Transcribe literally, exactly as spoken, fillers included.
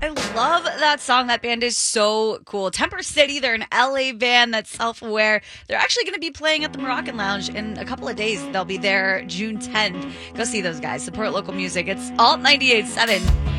I love that song. That band is so cool. Temper City, they're an L A band that's self-aware. They're actually going to be playing at the Moroccan Lounge in a couple of days. They'll be there June tenth. Go see those guys. Support local music. It's Alt ninety-eight point seven.